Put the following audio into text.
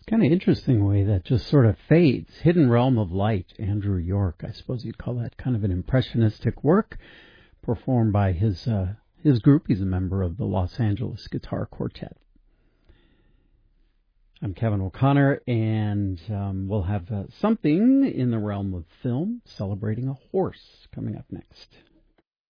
Kind of interesting way that just sort of fades. Hidden Realm of Light, Andrew York. I suppose you'd call that kind of an impressionistic work performed by his group. He's a member of the Los Angeles Guitar Quartet. I'm Kevin O'Connor, and we'll have something in the realm of film celebrating a horse coming up next.